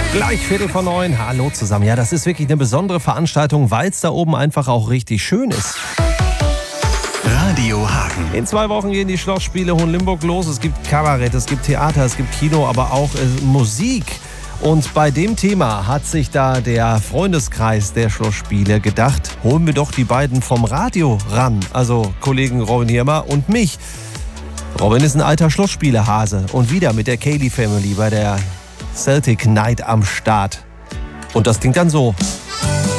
Gleich 8:45. Hallo zusammen. Ja, das ist wirklich eine besondere Veranstaltung, weil es da oben einfach auch richtig schön ist. Radio Hagen. In 2 Wochen gehen die Schlossspiele Hohenlimburg los. Es gibt Kabarett, es gibt Theater, es gibt Kino, aber auch Musik. Und bei dem Thema hat sich da der Freundeskreis der Schlossspiele gedacht, holen wir doch die beiden vom Radio ran. Also Kollegen Robin Hirmer und mich. Robin ist ein alter Schlossspielehase und wieder mit der Cayley Family bei der Celtic Night am Start. Und das klingt dann so.